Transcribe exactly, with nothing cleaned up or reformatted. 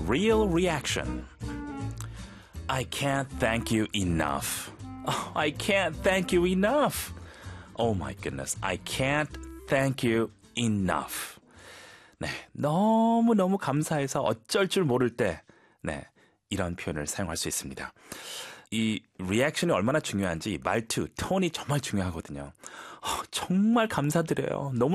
real reaction. I can't thank you enough. Oh, I can't thank you enough. Oh my goodness. I can't thank you enough. 네, 너무너무 감사해서 어쩔 줄 모를 때 네, 이런 표현을 사용할 수 있습니다. 이 리액션이 얼마나 중요한지 말투, 톤이 정말 중요하거든요. 어, 정말 감사드려요. 너무